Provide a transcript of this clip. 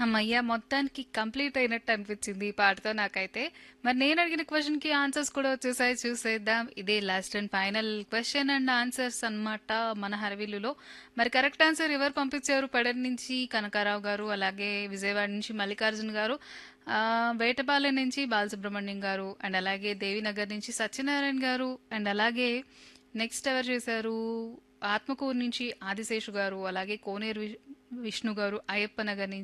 హమ్మయ్య! మొత్తానికి కంప్లీట్ అయినట్టు అనిపించింది ఈ పాటతో నాకైతే. మరి నేను అడిగిన క్వెషన్‌కి ఆన్సర్స్ కూడా వచ్చేసాయి చూసేద్దాం. ఇదే last and final question and answers అన్నమాట మన హర్విల్లులో. మరి కరెక్ట్ ఆన్సర్ ఎవరు పంపించారు? పెడన్ నుంచి కనకారావు గారు, అలాగే విజయవాడ నుంచి మల్లికార్జున గారు, వేటపాలెం నుంచి బాలసుబ్రహ్మణ్యం గారు, అండ్ అలాగే దేవినగర్ నుంచి సత్యనారాయణ గారు, అండ్ అలాగే నెక్స్ట్ ఎవరు చేశారు? ఆత్మకూరు నుంచి ఆదిశేషు గారు, అలాగే కోనేరు విష్ణు గారు, అయ్యప్ప నగర్ నుంచి